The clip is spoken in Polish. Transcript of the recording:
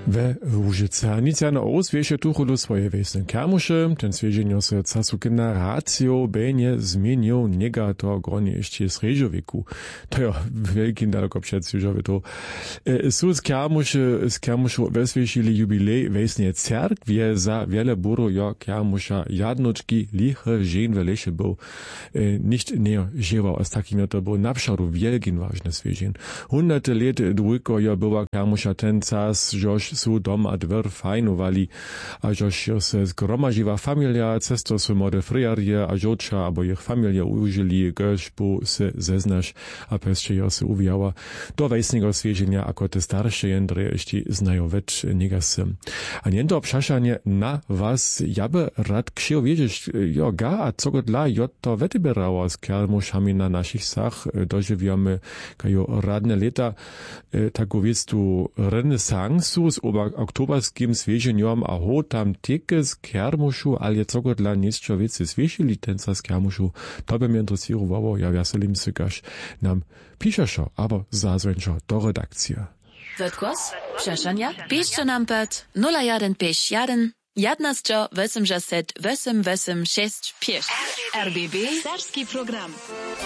We Łużyce. Nicjana Oswiesie tuchulu swoje wiesne kermusze, ten swieżenio se casu generacjo będzie zmienił niega to gronie jeszcze z Reżowiku. To ja wielkim daleko przed już to. Su z kermuszu weswiesili jubilej wiesnie cerkwie za wiele buru jo kermusza jadnoczki liche żen welesze był. Nicht nie żywał, z takim to był napszaru wielkim ważne swieżen. 100 lat dwójko jo była kermusza ten cas, żoż su dom a dwór fajnowali, a żoż se zgromadziła familia, cesto su młode friarje, a żocza, abo ich familia użyli, goż bu se zeznasz, a pesce jo se uwijała do wejsnego swieżenia, ako te starsze jędre jeszcze znają wecz niegasy. A niento obszaszanie na was, ja by rad ksiał wiedzieć, jo ga, a co go dla to wetyberało z kermuszami na naszych sach, dożywiamy kajo radne lata, tak wiedz tu renesansu z oktoberskim swieżeniom, a ho tam teke z kermuszu, ale co go dla niescio wiece swieży licenca z kermuszu, to by mnie interesowało, ja weselim se gaż nam piszeszo, aber zazwęczo do redakcja. Wodkos, przeszania, piszcie nam pod 0151 11 8 6 8 8 6 5. RBB Serski program.